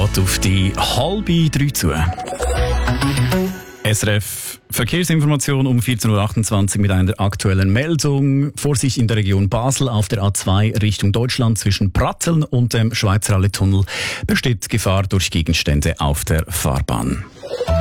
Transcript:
geht auf die 2:30 zu. SRF Verkehrsinformation um 14.28 Uhr mit einer aktuellen Meldung. Vorsicht in der Region Basel auf der A2 Richtung Deutschland zwischen Pratteln und dem Schweizerhalle-Tunnel besteht Gefahr durch Gegenstände auf der Fahrbahn.